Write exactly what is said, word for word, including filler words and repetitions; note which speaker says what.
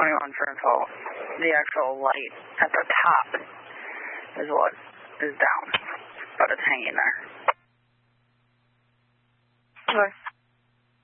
Speaker 1: twenty-one for info. The actual light at the top is what is down, but it's hanging there.
Speaker 2: Okay.